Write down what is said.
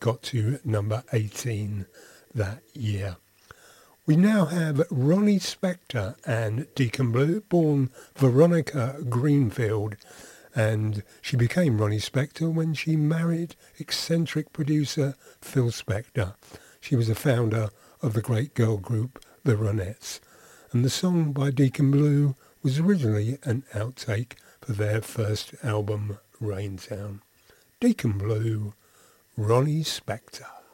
got to number 18 that year. We now have Ronnie Spector and Deacon Blue, born Veronica Greenfield, and she became Ronnie Spector when she married eccentric producer Phil Spector. She was a founder of the great girl group The Ronettes, and the song by Deacon Blue was originally an outtake for their first album, Raintown. Deacon Blue, Ronnie Spector.